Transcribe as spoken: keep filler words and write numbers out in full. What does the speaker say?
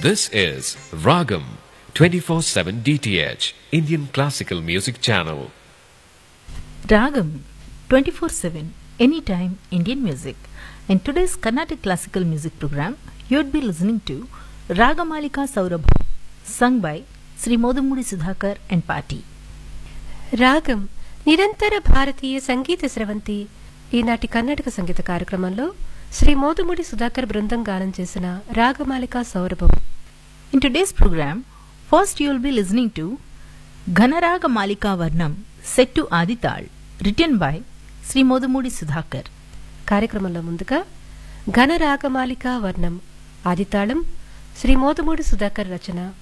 This is Ragam twenty-four seven D T H Indian Classical Music Channel. Ragam twenty-four seven Anytime Indian Music. In today's Carnatic Classical Music program, you would be listening to Ragamalika Saurabha, sung by Sri Modumudi Sudhakar and Party. రాగం నిరంతర భారతీయ సంగీత స్రవంతి ఈనాటి కర్ణాటక సంగీత కార్యక్రమంలో శ్రీ మోదుముడి సుధాకర్ బృందం గానం చేసిన ragamalika సౌరభం. In today's program, first you will be listening to Ghanaraga Malika Varnam set to Adital, written by Sri Modumudi Sudhakar. కార్యక్రమంలో ముందుగా ఘన రాగమాలిక వర్ణం ఆదితాళం శ్రీ మోదుముడి సుధాకర్ రచన